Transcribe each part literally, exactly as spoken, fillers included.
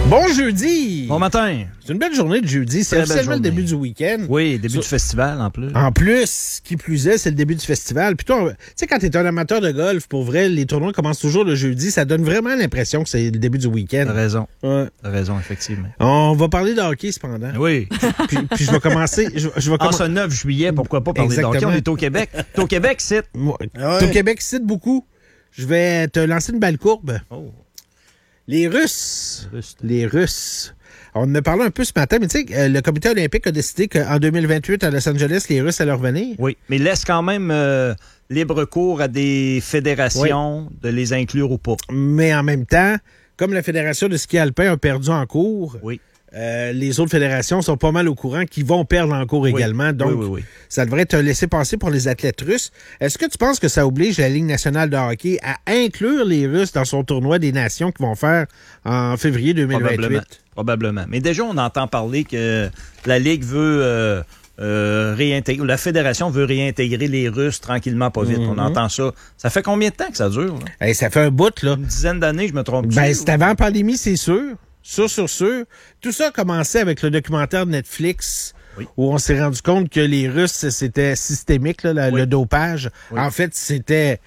Bon jeudi! Bon matin! C'est une belle journée de jeudi. C'est officiellement le début du week-end. Oui, début Ça, du festival en plus. En plus, qui plus est, c'est le début du festival. Puis toi, tu sais, quand t'es un amateur de golf, pour vrai, les tournois commencent toujours le jeudi. Ça donne vraiment l'impression que c'est le début du week-end. T'as raison. Ouais. T'as raison, effectivement. On va parler de hockey, cependant. Oui. Puis, puis je vais commencer... Je, je vais En commencer... ce neuf juillet, pourquoi pas parler de hockey? On est au Québec. T'es au Québec, c'est... Moi, Au Québec, cite beaucoup. Je vais te lancer une balle courbe. Oh. Les Russes. Russes. Les Russes. On en a parlé un peu ce matin, mais tu sais, euh, le comité olympique a décidé qu'en deux mille vingt-huit, à Los Angeles, les Russes allaient revenir. Oui, mais laisse quand même euh, libre cours à des fédérations oui. de les inclure ou pas. Mais en même temps, comme la Fédération de ski alpin a perdu en cours, oui. euh, les autres fédérations sont pas mal au courant qu'ils vont perdre en cours oui. également. Donc, oui, oui, oui. ça devrait être laissé passer pour les athlètes russes. Est-ce que tu penses que ça oblige la Ligue nationale de hockey à inclure les Russes dans son tournoi des nations qu'ils vont faire en février deux mille vingt-huit? Probablement. Probablement. Mais déjà, on entend parler que la Ligue veut euh, euh, réintégrer, la Fédération veut réintégrer les Russes tranquillement, pas vite. Mm-hmm. On entend ça. Ça fait combien de temps que ça dure? Hey, ça fait un bout, là. Une dizaine d'années, je me trompe. Ben, c'est avant la pandémie, c'est sûr. Sûr, sûr, sûr. Tout ça a commencé avec le documentaire de Netflix oui. où on s'est rendu compte que les Russes, c'était systémique, là, la, oui. le dopage. Oui. En fait, c'était...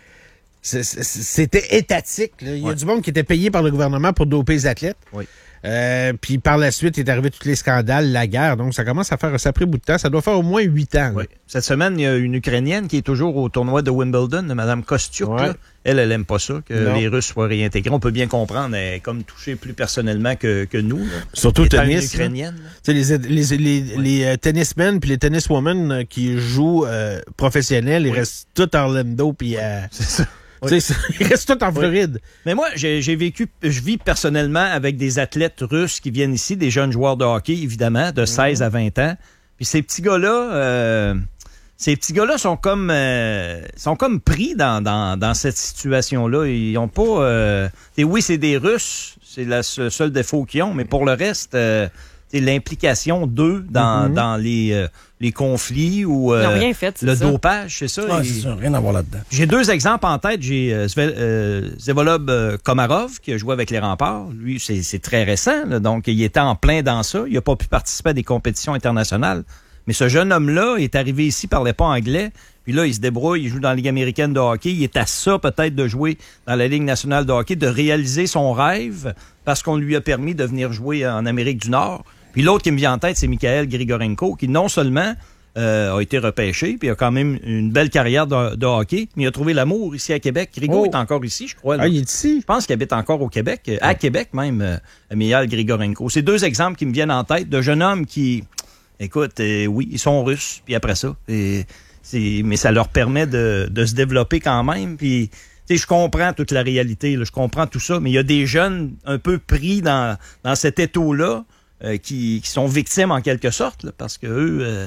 C'était étatique. Là. Il y a oui. du monde qui était payé par le gouvernement pour doper les athlètes. Oui. Euh, puis par la suite, il est arrivé tous les scandales, la guerre. Donc, ça commence à faire... Ça a pris bout de temps. Ça doit faire au moins huit ans. Oui. Cette semaine, il y a une Ukrainienne qui est toujours au tournoi de Wimbledon, de Mme Kostyuk. Ouais. Elle, elle aime pas ça, que non. les Russes soient réintégrés. On peut bien comprendre. Elle est comme touchée plus personnellement que, que nous. Là. Surtout le tennis. Ukrainienne. Tu sais, les, les, les, ouais. les euh, tennismen puis les tenniswomen euh, qui jouent euh, professionnels, oui. ils restent tous à Orlando puis euh, c'est ça. Oui. Ils restent tous en Floride. Oui. Mais moi, j'ai, j'ai vécu, je vis personnellement avec des athlètes russes qui viennent ici, des jeunes joueurs de hockey, évidemment, de seize mmh. à vingt ans. Puis ces petits gars-là, euh, ces petits gars-là sont comme, euh, sont comme pris dans, dans, dans cette situation-là. Ils ont pas, euh, et oui, c'est des Russes, c'est le seul défaut qu'ils ont, mais pour le reste, euh, c'est l'implication d'eux dans, mmh. dans les, euh, les conflits ou euh, rien fait, le ça. dopage, c'est ça. Ouais, et... c'est ça, rien à voir là-dedans. J'ai deux exemples en tête. J'ai euh, euh, Zevolov euh, Komarov qui a joué avec les Remparts. Lui, c'est, c'est très récent, là, donc il était en plein dans ça. Il n'a pas pu participer à des compétitions internationales. Mais ce jeune homme-là est arrivé ici, il parlait pas anglais. Puis là, il se débrouille, il joue dans la Ligue américaine de hockey. Il est à ça peut-être de jouer dans la Ligue nationale de hockey, de réaliser son rêve parce qu'on lui a permis de venir jouer en Amérique du Nord. Puis l'autre qui me vient en tête, c'est Mikhail Grigorenko, qui non seulement euh, a été repêché, puis a quand même une belle carrière de, de hockey, mais il a trouvé l'amour ici à Québec. Grigo oh. est encore ici, je crois. Là. Ah, il est ici? Je pense qu'il habite encore au Québec, euh, à Québec même, euh, Mikhail Grigorenko. C'est deux exemples qui me viennent en tête de jeunes hommes qui, écoute, euh, oui, ils sont russes, puis après ça, et, c'est, mais ça leur permet de, de se développer quand même, puis... Tu sais, je comprends toute la réalité, là, je comprends tout ça, mais il y a des jeunes un peu pris dans, dans cet étau-là, Euh, qui, qui sont victimes en quelque sorte, là, parce qu'eux, euh,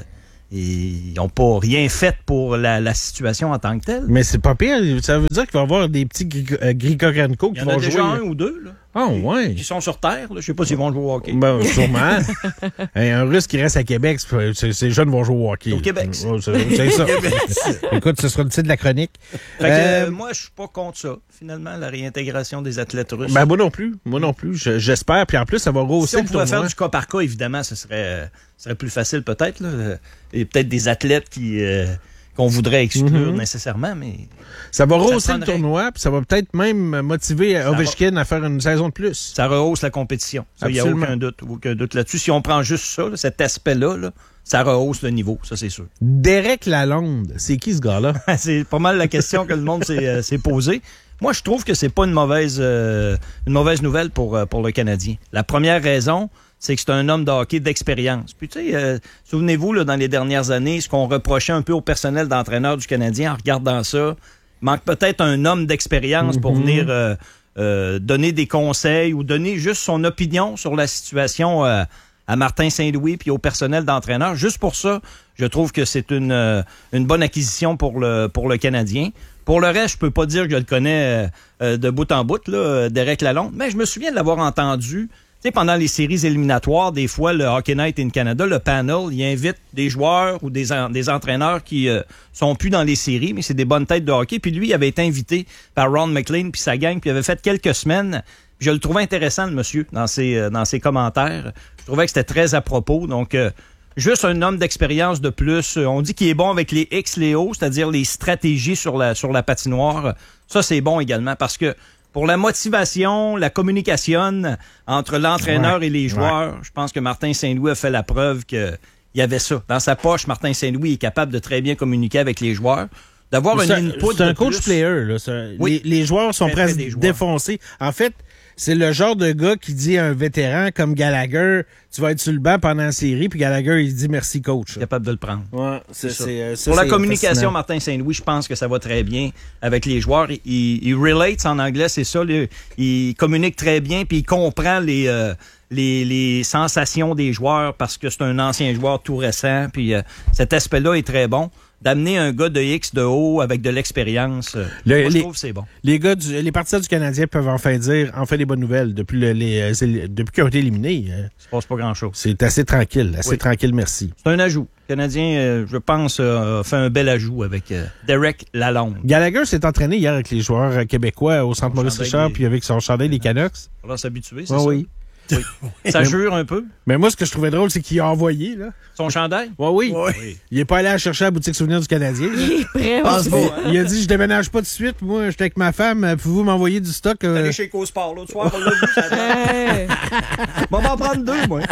ils n'ont pas rien fait pour la, la situation en tant que telle. Mais c'est pas pire. Ça veut dire qu'il va y avoir des petits Grigorenko qui vont jouer. Il y en a déjà un ou deux, là. Ah, oh, ouais. Qui sont sur Terre, là. Je sais pas s'ils vont jouer au hockey. Ben, sûrement. Un Russe qui reste à Québec, c'est, ces jeunes vont jouer au hockey. Au Québec. Oh, c'est, c'est ça. Écoute, ce sera le titre de la chronique. Fait que, euh, moi, je suis pas contre ça, finalement, la réintégration des athlètes russes. Ben, moi non plus. Moi non plus. Je, j'espère. Puis en plus, ça va rehausser si le tournoi. Si on pouvait faire du cas par cas, évidemment, ce serait, euh, ce serait plus facile peut-être, là. Et peut-être des athlètes qui... Euh, qu'on voudrait exclure mm-hmm. nécessairement, mais... Ça va rehausser le tournoi, puis ça va peut-être même motiver ça Ovechkin va... à faire une saison de plus. Ça rehausse la compétition. Il n'y a aucun doute, aucun doute là-dessus. Si on prend juste ça, là, cet aspect-là, là, ça rehausse le niveau, ça c'est sûr. Derek Lalonde, c'est qui ce gars-là? C'est pas mal la question que le monde s'est, euh, s'est posée. Moi, je trouve que c'est pas une mauvaise, euh, une mauvaise nouvelle pour, euh, pour le Canadien. La première raison... c'est que c'est un homme de hockey d'expérience. Puis tu sais, euh, souvenez-vous, là, dans les dernières années, ce qu'on reprochait un peu au personnel d'entraîneur du Canadien en regardant ça, il manque peut-être un homme d'expérience mm-hmm. pour venir euh, euh, donner des conseils ou donner juste son opinion sur la situation euh, à Martin Saint-Louis puis au personnel d'entraîneur. Juste pour ça, je trouve que c'est une, euh, une bonne acquisition pour le, pour le Canadien. Pour le reste, je peux pas dire que je le connais euh, de bout en bout, là, Derek Lalonde, mais je me souviens de l'avoir entendu. Tu sais, pendant les séries éliminatoires, des fois, le Hockey Night in Canada, le panel, il invite des joueurs ou des, en, des entraîneurs qui euh, sont plus dans les séries, mais c'est des bonnes têtes de hockey. Puis lui, il avait été invité par Ron McLean puis sa gang, puis il avait fait quelques semaines. Je le trouvais intéressant, le monsieur, dans ses, euh, dans ses commentaires. Je trouvais que c'était très à propos. Donc, euh, juste un homme d'expérience de plus. On dit qu'il est bon avec les X, les O, c'est-à-dire les stratégies sur la, sur la patinoire. Ça, c'est bon également parce que pour la motivation, la communication entre l'entraîneur ouais, et les joueurs, ouais. je pense que Martin Saint-Louis a fait la preuve qu'il y avait ça. Dans sa poche, Martin Saint-Louis est capable de très bien communiquer avec les joueurs. D'avoir un une input C'est un de coach plus. player. Là. Oui. Les, les joueurs sont presque défoncés. En fait, c'est le genre de gars qui dit à un vétéran comme Gallagher, tu vas être sur le banc pendant la série, puis Gallagher, il dit merci coach. Capable de le prendre. Ouais, c'est, c'est, c'est, ça, Pour c'est la communication, fascinant. Martin Saint-Louis, je pense que ça va très bien avec les joueurs. Il, il, il relates en anglais, c'est ça. Il, il communique très bien, puis il comprend les, euh, les, les sensations des joueurs parce que c'est un ancien joueur tout récent, puis euh, cet aspect-là est très bon. D'amener un gars de X, de O, avec de l'expérience, le, moi, je les, trouve que c'est bon. Les gars, du, les partisans du Canadien peuvent enfin dire, enfin des bonnes nouvelles depuis, le, les, depuis qu'ils ont été éliminés. Il se passe pas grand-chose. C'est assez tranquille, assez oui. tranquille, merci. C'est un ajout. Le Canadien, euh, je pense, euh, a fait un bel ajout avec euh, Derek Lalonde. Gallagher s'est entraîné hier avec les joueurs québécois au Centre Maurice Richard, des... puis avec son chandail des Canucks. On va s'habituer, c'est oh, ça? Oui. Oui. Ça jure un peu. Mais moi, ce que je trouvais drôle, c'est qu'il a envoyé, là. Son chandail? Ouais, oui. oui. oui. Il est pas allé à chercher à la boutique souvenir du Canadien. Il est prêt. Ah, bon, hein? Il a dit, je déménage pas tout de suite. Moi, j'étais avec ma femme. Pouvez-vous m'envoyer du stock? Euh... Allez chez Cosport l'autre soir, on l'a vu, ça hey. Bon, on va en prendre deux, moi.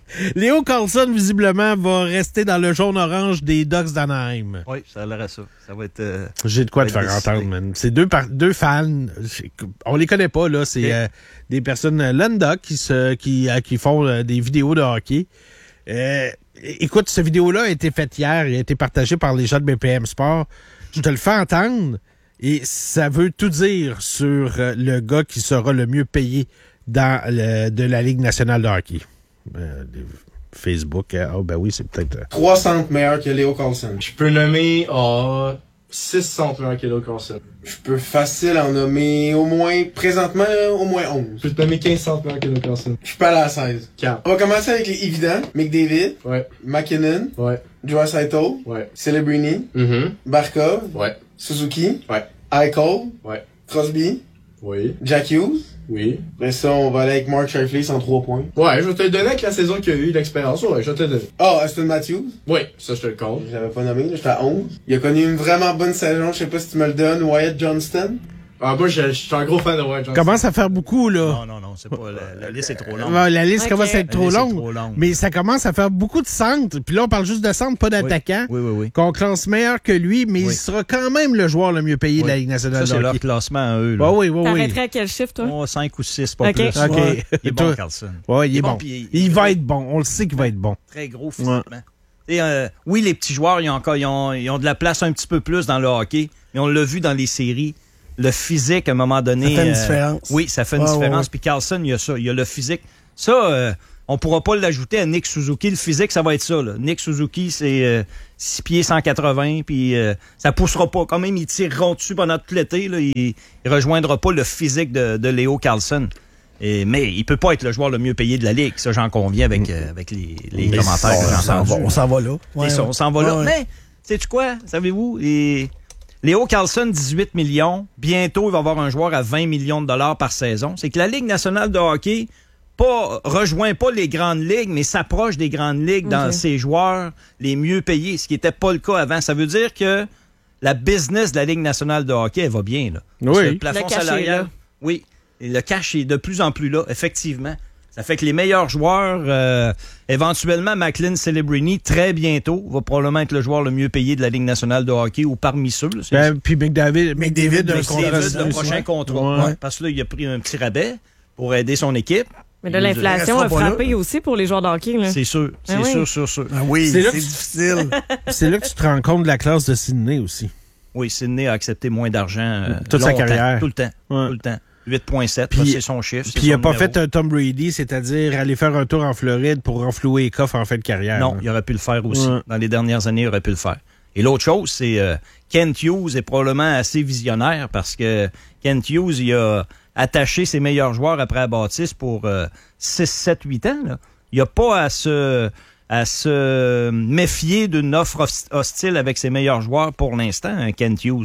Léo Carlson, visiblement, va rester dans le jaune-orange des Ducks d'Anaheim. Oui, ça a l'air à ça. Ça va être... Euh, J'ai de quoi te faire décidé. entendre, man. C'est deux, par... deux fans. On les connaît pas, là. C'est okay. euh, des personnes euh, lambda qui, se... qui, euh, qui font euh, des vidéos de hockey. Euh, écoute, cette vidéo-là a été faite hier. Elle a été partagée par les gens de B P M Sport. Je te le fais entendre. Et ça veut tout dire sur euh, le gars qui sera le mieux payé dans le, de la Ligue nationale de hockey. Euh, Facebook, ah oh, ben oui, c'est peut-être... Euh... trois centres meilleurs que Léo Carlson. Je peux nommer oh, six centres meilleurs que Léo Carlson. Je peux facile en nommer au moins, présentement, là, au moins onze. Je peux te nommer quinze centres meilleurs que Léo Carlson. Je peux aller à seize. quatre. On va commencer avec les évidents. McDavid. Ouais. McKinnon. Ouais. Draisaitl. Ouais. Celebrini. Mm-hmm. Barkov. Ouais. Suzuki. Ouais. Eichel. Ouais. Crosby. Oui. Jack Hughes. Oui. Après ça, on va aller avec Mark Scheifele en trois points. Ouais, je vais te le donner avec la saison qu'il a eu, l'expérience. Ouais, je vais te le donner. Ah, oh, Austin Matthews. Oui, ça je te le compte. Je l'avais pas nommé, là, j'étais à onze. Il a connu une vraiment bonne saison, je sais pas si tu me le donnes. Wyatt Johnston. Ah, moi, je, je suis un gros fan de Wyatt Johnston. Commence à faire beaucoup, là. Non, non, non, c'est pas, la, la liste est trop longue. La liste okay. commence à être trop longue, trop longue. Mais ça commence à faire beaucoup de centres. Puis là, on parle juste de centres, pas d'attaquants. Oui, oui, oui. oui. Qu'on classe meilleur que lui, mais oui. il sera quand même le joueur le mieux payé oui. de la Ligue nationale ça, de hockey. hockey. C'est leur classement à eux. Là. Ouais, oui, oui, T'arrêterais oui. à quel chiffre, toi? Oh, cinq ou six, pas okay. plus. OK. Ouais. Il est bon, Carlson. Oui, il, il est bon. bon. Il, il, il va être bon. On le sait qu'il va être bon. Très gros physiquement. Ouais. Et, euh, oui, les petits joueurs, ils ont, encore, ils, ont, ils ont de la place un petit peu plus dans le hockey, mais on l'a vu dans les séries. Le physique, à un moment donné... Ça fait une euh, différence. Oui, ça fait une ah, différence. Ouais. Puis Carlson, il y a ça. Il y a le physique. Ça, euh, on pourra pas l'ajouter à Nick Suzuki. Le physique, ça va être ça. Là. Nick Suzuki, c'est euh, six pieds cent quatre-vingts, puis euh, ça poussera pas. Quand même, ils tireront dessus pendant tout l'été. Là. Il, il rejoindra pas le physique de, de Léo Carlson. Et, mais il peut pas être le joueur le mieux payé de la Ligue. Ça, j'en conviens avec, euh, avec les, les commentaires ça, que j'ai entendus. On s'en va là. Ouais, ça, ouais. On s'en va ouais, là. Ouais. Mais, sais-tu quoi? Savez-vous? Et... Léo Carlson, dix-huit millions. Bientôt, il va avoir un joueur à vingt millions de dollars par saison. C'est que la Ligue nationale de hockey pas, rejoint pas les grandes ligues, mais s'approche des grandes ligues okay. dans ses joueurs les mieux payés, ce qui n'était pas le cas avant. Ça veut dire que la business de la Ligue nationale de hockey, elle va bien. Là. Oui. Le plafond le salarial, oui. Et le cash est de plus en plus là, effectivement. Ça fait que les meilleurs joueurs, euh, éventuellement, Macklin Celebrini, très bientôt, va probablement être le joueur le mieux payé de la Ligue nationale de hockey ou parmi ceux. Là, ben, puis McDavid, McDavid, McDavid, McDavid le prochain ouais. contrat. Ouais. Ouais, parce que là, il a pris un petit rabais pour aider son équipe. Mais là, l'inflation a frappé aussi pour les joueurs de hockey. Là. C'est sûr, c'est ah oui. sûr, sûr, sûr. Ah oui, c'est, c'est tu... difficile. C'est là que tu te rends compte de la classe de Sydney aussi. Oui, Sydney a accepté moins d'argent euh, toute longtemps, sa carrière. Tout le temps, ouais. tout le temps. huit virgule sept, puis, c'est son chiffre. Puis il n'a pas fait un Tom Brady, c'est-à-dire aller faire un tour en Floride pour renflouer les coffres en fin de carrière. Non, hein. il aurait pu le faire aussi. Ouais. Dans les dernières années, il aurait pu le faire. Et l'autre chose, c'est euh, Kent Hughes est probablement assez visionnaire parce que Kent Hughes, il a attaché ses meilleurs joueurs après la bâtisse pour euh, six, sept, huit ans. Là. Il n'y a pas à se, à se méfier d'une offre hostile avec ses meilleurs joueurs pour l'instant, hein, Kent Hughes. Là.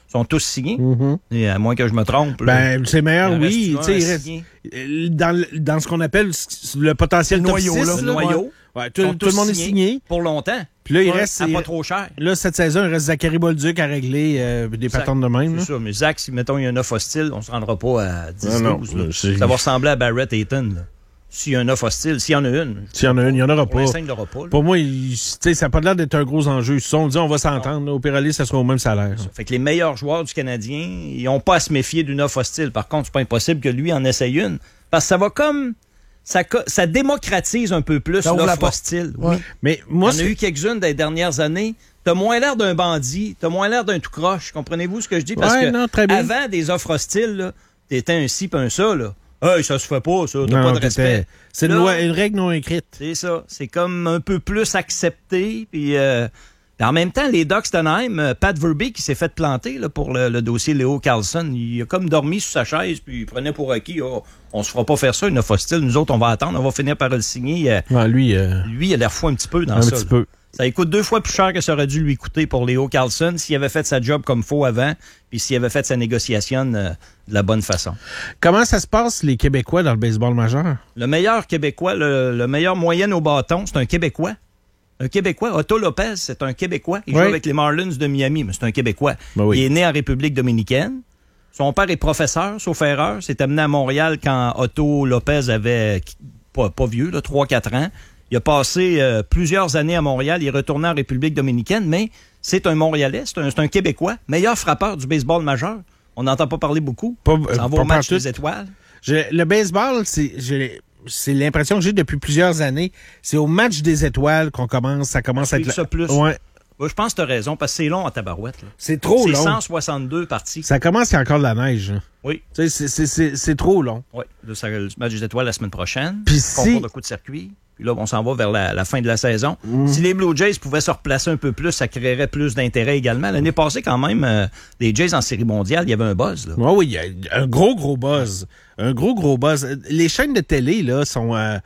sont tous signés. Mm-hmm. Et à moins que je me trompe. Là, ben, c'est meilleur, oui. Un Il reste, dans, dans ce qu'on appelle le potentiel le top noyau, six, là, là, le noyau. Ouais, tout, tout le monde est signé. Pour longtemps. Puis là, il ouais, reste. À pas trop cher. Là, cette saison, il reste Zachary Bolduc à régler euh, des Zach, patterns de même. C'est ça, mais Zach, si mettons, il y a un offre hostile, on se rendra pas à dix douze. Ça va ressembler à Barrett Hayton. Là. S'il y a un offre hostile, s'il y en a une. S'il y en a une, il n'y en aura pour pas. Il aura pas pour moi, il, ça n'a pas l'air d'être un gros enjeu. Si on dit on va s'entendre, au pire aller, ça sera au même salaire. Fait que les meilleurs joueurs du Canadien, ils n'ont pas à se méfier d'une offre hostile. Par contre, c'est pas impossible que lui en essaye une. Parce que ça va comme. Ça, ça démocratise un peu plus l'offre hostile. Oui. Mais moi, on a eu quelques-unes des dernières années. T'as moins l'air d'un bandit, t'as moins l'air d'un tout croche. Comprenez-vous ce que je dis? Parce ouais, que non, très bien. avant des offres hostiles, là, t'étais un ci pis un ça, là. Hey, ça se fait pas, ça. T'as non, pas de respect. C'est une, loi, une règle non écrite. C'est ça. C'est comme un peu plus accepté. Puis euh, en même temps, les Ducks d'Anaheim, Pat Verbeek qui s'est fait planter là, pour le, le dossier Léo Carlson, il a comme dormi sur sa chaise puis il prenait pour acquis. Oh, on se fera pas faire ça, une offre hostile. Nous autres, on va attendre. On va finir par le signer. Ouais, lui, euh... lui, il a l'air fou un petit peu dans un ça. Un petit peu. Ça coûte deux fois plus cher que ça aurait dû lui coûter pour Léo Carlson s'il avait fait sa job comme faut avant, puis s'il avait fait sa négociation euh, de la bonne façon. Comment ça se passe, les Québécois, dans le baseball majeur? Le meilleur Québécois, le, le meilleur moyenne au bâton, c'est un Québécois. Un Québécois. Otto Lopez, c'est un Québécois. Il oui. joue avec les Marlins de Miami, mais c'est un Québécois. Ben oui. Il est né en République dominicaine. Son père est professeur, sauf erreur. S'est amené à Montréal quand Otto Lopez avait, pas, pas vieux, là, trois quatre ans. Il a passé euh, plusieurs années à Montréal. Il est retourné en République dominicaine, mais c'est un Montréalais, c'est un, c'est un Québécois, meilleur frappeur du baseball majeur. On n'entend pas parler beaucoup. Pas, Ça en va au match des étoiles. Je, le baseball, c'est, je, c'est l'impression que j'ai depuis plusieurs années. C'est au match des étoiles qu'on commence, ça commence à être... ça plus. Ouais. Moi, je pense que tu as raison, parce que c'est long en tabarouette. Là. C'est trop c'est long. C'est cent soixante-deux parties. Ça commence, il y a encore de la neige. Hein. Oui. C'est, c'est, c'est, c'est, c'est trop long. Oui. Le, le match des étoiles la semaine prochaine. Puis concours si... de coups de circuit. Puis là, on s'en va vers la, la fin de la saison. Mm. Si les Blue Jays pouvaient se replacer un peu plus, ça créerait plus d'intérêt également. L'année passée, quand même, euh, les Jays en série mondiale, il y avait un buzz. Là. Ouais, oui, il y a un gros, gros buzz. Un gros, gros buzz. Les chaînes de télé, là, sont... Euh,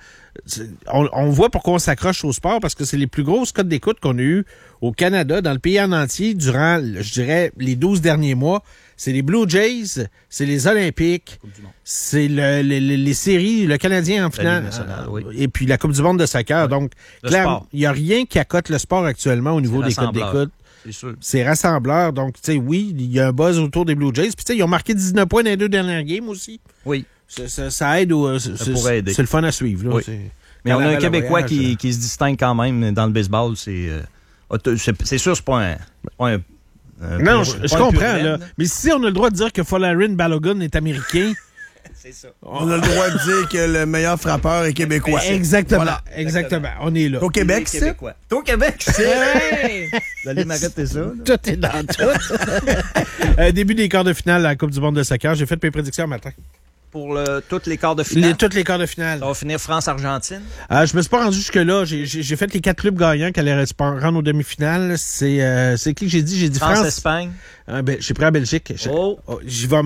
on, on voit pourquoi on s'accroche au sport, parce que c'est les plus grosses cotes d'écoute qu'on a eues au Canada, dans le pays en entier, durant, je dirais, les douze derniers mois. C'est les Blue Jays, c'est les Olympiques, c'est le, le, le, les séries, le Canadien en finale, nationale, oui. Et puis la Coupe du monde de soccer. Oui. Donc, clairement, il n'y a rien qui accote le sport actuellement au niveau des cotes d'écoute. C'est sûr. C'est rassembleur. Donc, tu sais, oui, il y a un buzz autour des Blue Jays. Puis, tu sais, ils ont marqué dix-neuf points dans les deux dernières games aussi. Oui. Ça, ça, ça aide. Au, ça c'est, pourrait aider. C'est le fun à suivre. Là. Oui. Mais on a un Québécois qui, qui se distingue quand même dans le baseball. C'est, euh, c'est, c'est sûr, c'est pas un... Pas un Un non, pur, je, je comprends, là. Mais si on a le droit de dire que Folarin Balogun est américain... C'est ça. On a le droit de dire que le meilleur frappeur est québécois. Exactement. Voilà. Exactement. On est là. Au Québec, c'est Au Québec, c'est hey! Vous allez m'arrêter ça. Là. Tout est dans tout. euh, début des quarts de finale à la Coupe du monde de soccer. J'ai fait mes prédictions matin. Pour le, toutes les quarts de finale? Les, toutes les quarts de finale. Ça va finir France-Argentine? Euh, je me suis pas rendu jusque-là. J'ai, j'ai, j'ai fait les quatre clubs gagnants qui allaient rendre aux demi-finales. C'est, euh, c'est qui que j'ai dit? J'ai dit France. France-Espagne. Euh, ben, j'ai pris la Belgique. Oh. J'y vais